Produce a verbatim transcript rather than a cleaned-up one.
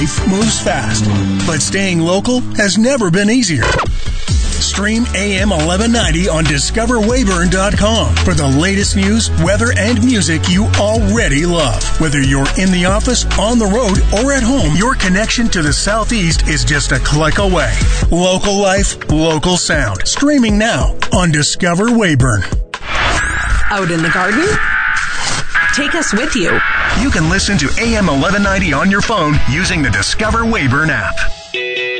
Life moves fast, but staying local has never been easier. Stream A M eleven ninety on discover weyburn dot com for the latest news, weather, and music you already love. Whether you're in the office, on the road, or at home, your connection to the Southeast is just a click away. Local life, local sound. Streaming now on Discover Weyburn. Out in the garden? Take us with you. You can listen to A M eleven ninety on your phone using the Discover Weyburn app.